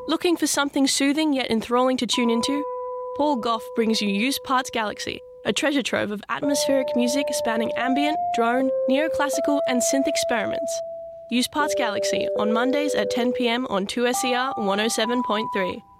Looking for something soothing yet enthralling to tune into? Paul Gough brings you Used Parts Galaxy, a treasure trove of atmospheric music spanning ambient, drone, neoclassical and synth experiments. Used Parts Galaxy on Mondays at 10 p.m. on 2SER 107.3.